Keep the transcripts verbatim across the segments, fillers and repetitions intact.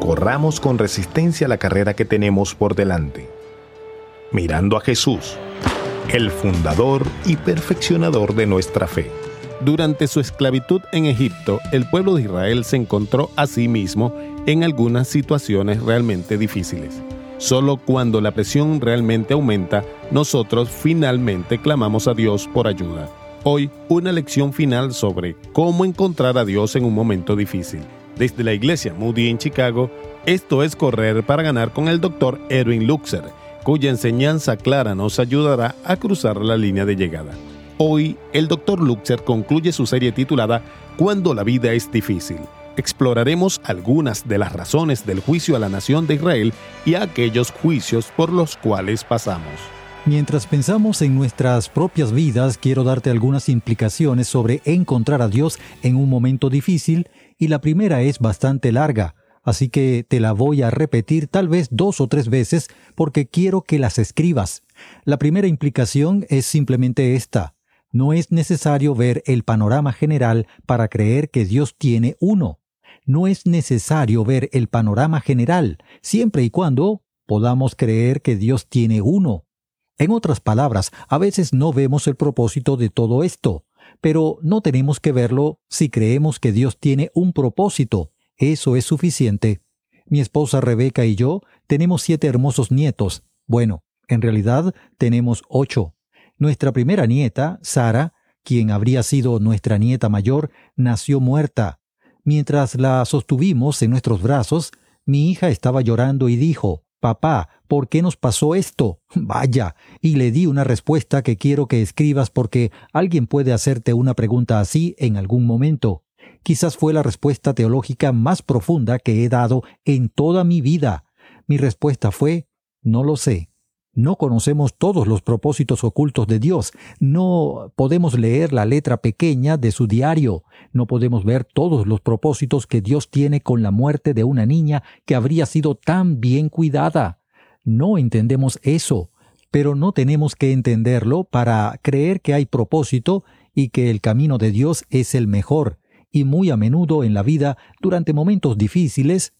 corramos con resistencia la carrera que tenemos por delante, mirando a Jesús, el fundador y perfeccionador de nuestra fe. Durante su esclavitud en Egipto, el pueblo de Israel se encontró a sí mismo en algunas situaciones realmente difíciles. Solo cuando la presión realmente aumenta, nosotros finalmente clamamos a Dios por ayuda. Hoy, una lección final sobre cómo encontrar a Dios en un momento difícil. Desde la iglesia Moody en Chicago, esto es Correr para Ganar con el doctor Erwin Lutzer, cuya enseñanza clara nos ayudará a cruzar la línea de llegada. Hoy, el doctor Lutzer concluye su serie titulada Cuando la vida es difícil. Exploraremos algunas de las razones del juicio a la nación de Israel y a aquellos juicios por los cuales pasamos. Mientras pensamos en nuestras propias vidas, quiero darte algunas implicaciones sobre encontrar a Dios en un momento difícil, y la primera es bastante larga, así que te la voy a repetir tal vez dos o tres veces porque quiero que las escribas. La primera implicación es simplemente esta: no es necesario ver el panorama general para creer que Dios tiene uno. No es necesario ver el panorama general, siempre y cuando podamos creer que Dios tiene uno. En otras palabras, a veces no vemos el propósito de todo esto, pero no tenemos que verlo si creemos que Dios tiene un propósito. Eso es suficiente. Mi esposa Rebeca y yo tenemos siete hermosos nietos. Bueno, en realidad tenemos ocho. Nuestra primera nieta, Sara, quien habría sido nuestra nieta mayor, nació muerta. Mientras la sostuvimos en nuestros brazos, mi hija estaba llorando y dijo: «Papá, ¿por qué nos pasó esto?». Vaya, y le di una respuesta que quiero que escribas porque alguien puede hacerte una pregunta así en algún momento. Quizás fue la respuesta teológica más profunda que he dado en toda mi vida. Mi respuesta fue: no lo sé. No conocemos todos los propósitos ocultos de Dios. No podemos leer la letra pequeña de su diario. No podemos ver todos los propósitos que Dios tiene con la muerte de una niña que habría sido tan bien cuidada. No entendemos eso, pero no tenemos que entenderlo para creer que hay propósito y que el camino de Dios es el mejor. Y muy a menudo en la vida, durante momentos difíciles,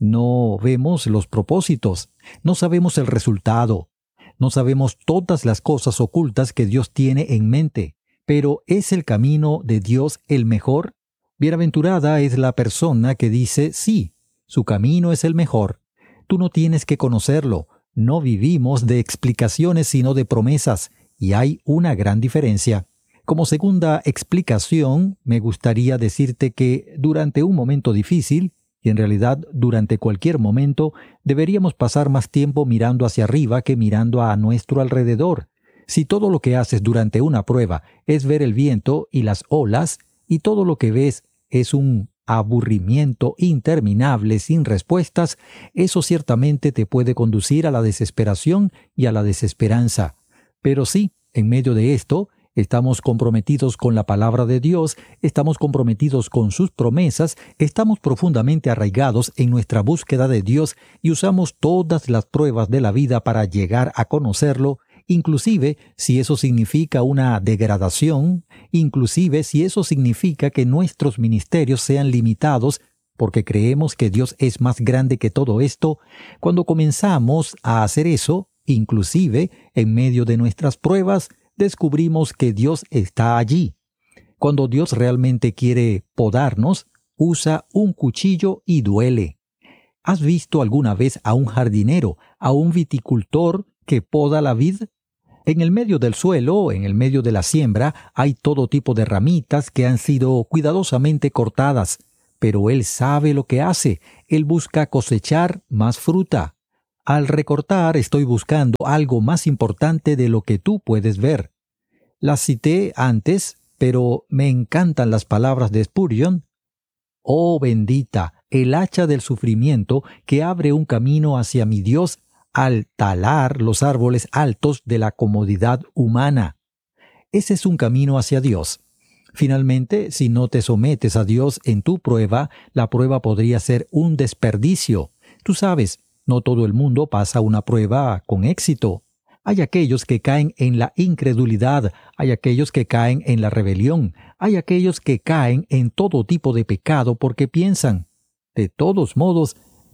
no vemos los propósitos, no sabemos el resultado. No sabemos todas las cosas ocultas que Dios tiene en mente, pero ¿es el camino de Dios el mejor? Bienaventurada es la persona que dice sí, su camino es el mejor. Tú no tienes que conocerlo, no vivimos de explicaciones sino de promesas, y hay una gran diferencia. Como segunda explicación, me gustaría decirte que durante un momento difícil, y en realidad durante cualquier momento, deberíamos pasar más tiempo mirando hacia arriba que mirando a nuestro alrededor. Si todo lo que haces durante una prueba es ver el viento y las olas, y todo lo que ves es un aburrimiento interminable sin respuestas, eso ciertamente te puede conducir a la desesperación y a la desesperanza. Pero sí, en medio de esto, estamos comprometidos con la palabra de Dios, estamos comprometidos con sus promesas, estamos profundamente arraigados en nuestra búsqueda de Dios y usamos todas las pruebas de la vida para llegar a conocerlo, inclusive si eso significa una degradación, inclusive si eso significa que nuestros ministerios sean limitados, porque creemos que Dios es más grande que todo esto. Cuando comenzamos a hacer eso, inclusive en medio de nuestras pruebas, descubrimos que Dios está allí. Cuando Dios realmente quiere podarnos, usa un cuchillo y duele. ¿Has visto alguna vez a un jardinero, a un viticultor que poda la vid? En el medio del suelo, en el medio de la siembra, hay todo tipo de ramitas que han sido cuidadosamente cortadas, pero él sabe lo que hace. Él busca cosechar más fruta. Al recortar estoy buscando algo más importante de lo que tú puedes ver. Las cité antes, pero me encantan las palabras de Spurgeon. Oh bendita, el hacha del sufrimiento que abre un camino hacia mi Dios al talar los árboles altos de la comodidad humana. Ese es un camino hacia Dios. Finalmente, si no te sometes a Dios en tu prueba, la prueba podría ser un desperdicio. Tú sabes, no todo el mundo pasa una prueba con éxito. Hay aquellos que caen en la incredulidad, hay aquellos que caen en la rebelión, hay aquellos que caen en todo tipo de pecado porque piensan, de todos modos,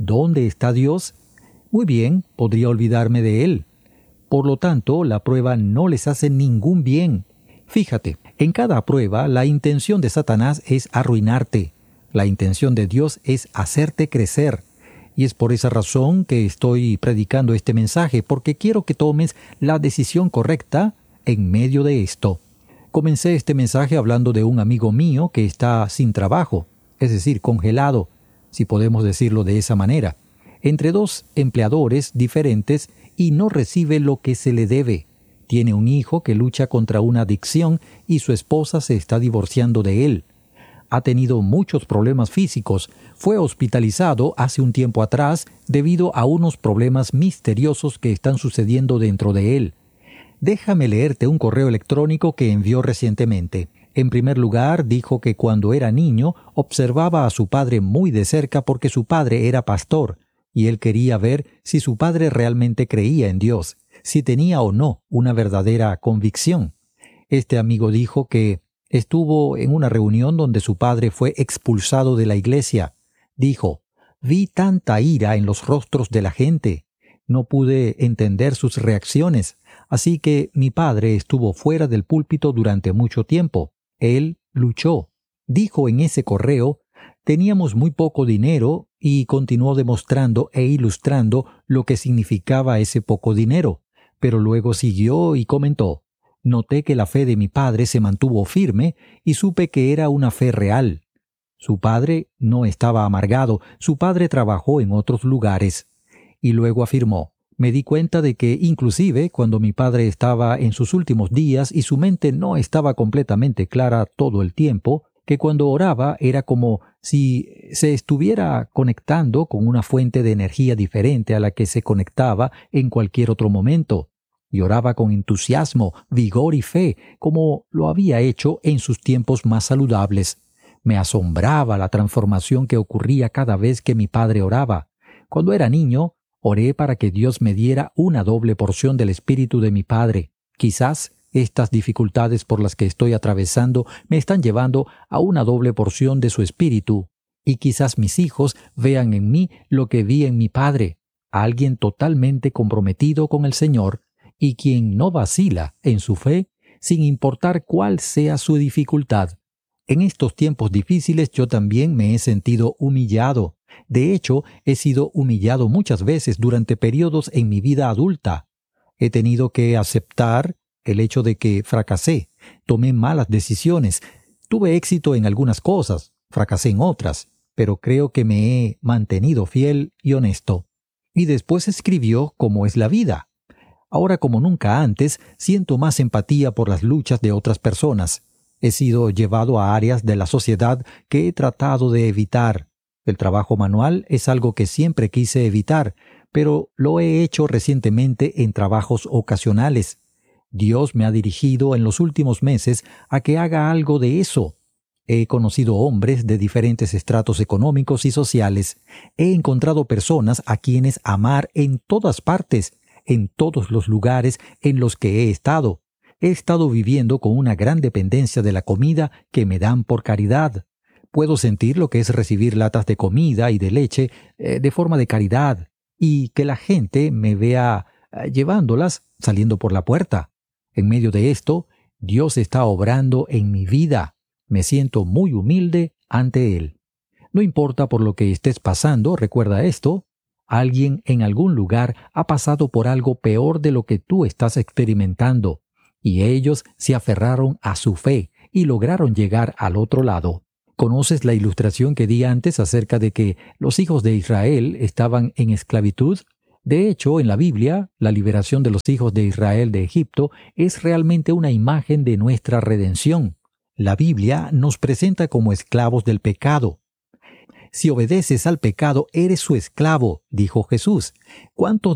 ¿dónde está Dios? Muy bien, podría olvidarme de Él. Por lo tanto, la prueba no les hace ningún bien. Fíjate, en cada prueba la intención de Satanás es arruinarte. La intención de Dios es hacerte crecer. Y es por esa razón que estoy predicando este mensaje, porque quiero que tomes la decisión correcta en medio de esto. Comencé este mensaje hablando de un amigo mío que está sin trabajo, es decir, congelado, si podemos decirlo de esa manera, entre dos empleadores diferentes y no recibe lo que se le debe. Tiene un hijo que lucha contra una adicción y su esposa se está divorciando de él. Ha tenido muchos problemas físicos. Fue hospitalizado hace un tiempo atrás debido a unos problemas misteriosos que están sucediendo dentro de él. Déjame leerte un correo electrónico que envió recientemente. En primer lugar, dijo que cuando era niño observaba a su padre muy de cerca porque su padre era pastor, y él quería ver si su padre realmente creía en Dios, si tenía o no una verdadera convicción. Este amigo dijo que estuvo en una reunión donde su padre fue expulsado de la iglesia. Dijo, vi tanta ira en los rostros de la gente. No pude entender sus reacciones, así que mi padre estuvo fuera del púlpito durante mucho tiempo. Él luchó. Dijo en ese correo, teníamos muy poco dinero y continuó demostrando e ilustrando lo que significaba ese poco dinero. Pero luego siguió y comentó, noté que la fe de mi padre se mantuvo firme y supe que era una fe real. Su padre no estaba amargado, su padre trabajó en otros lugares. Y luego afirmó, me di cuenta de que inclusive cuando mi padre estaba en sus últimos días y su mente no estaba completamente clara todo el tiempo, que cuando oraba era como si se estuviera conectando con una fuente de energía diferente a la que se conectaba en cualquier otro momento. Y oraba con entusiasmo, vigor y fe, como lo había hecho en sus tiempos más saludables. Me asombraba la transformación que ocurría cada vez que mi padre oraba. Cuando era niño, oré para que Dios me diera una doble porción del espíritu de mi padre. Quizás estas dificultades por las que estoy atravesando me están llevando a una doble porción de su espíritu. Y quizás mis hijos vean en mí lo que vi en mi padre, alguien totalmente comprometido con el Señor, y quien no vacila en su fe, sin importar cuál sea su dificultad. En estos tiempos difíciles yo también me he sentido humillado. De hecho, he sido humillado muchas veces durante periodos en mi vida adulta. He tenido que aceptar el hecho de que fracasé, tomé malas decisiones, tuve éxito en algunas cosas, fracasé en otras, pero creo que me he mantenido fiel y honesto. Y después escribió cómo es la vida. Ahora como nunca antes, siento más empatía por las luchas de otras personas. He sido llevado a áreas de la sociedad que he tratado de evitar. El trabajo manual es algo que siempre quise evitar, pero lo he hecho recientemente en trabajos ocasionales. Dios me ha dirigido en los últimos meses a que haga algo de eso. He conocido hombres de diferentes estratos económicos y sociales. He encontrado personas a quienes amar en todas partes, en todos los lugares en los que he estado. He estado viviendo con una gran dependencia de la comida que me dan por caridad. Puedo sentir lo que es recibir latas de comida y de leche eh, de forma de caridad y que la gente me vea eh, llevándolas saliendo por la puerta. En medio de esto, Dios está obrando en mi vida. Me siento muy humilde ante Él. No importa por lo que estés pasando, recuerda esto. Alguien en algún lugar ha pasado por algo peor de lo que tú estás experimentando, y ellos se aferraron a su fe y lograron llegar al otro lado. ¿Conoces la ilustración que di antes acerca de que los hijos de Israel estaban en esclavitud? De hecho, en la Biblia, la liberación de los hijos de Israel de Egipto es realmente una imagen de nuestra redención. La Biblia nos presenta como esclavos del pecado. Si obedeces al pecado, eres su esclavo, dijo Jesús. ¿Cuántos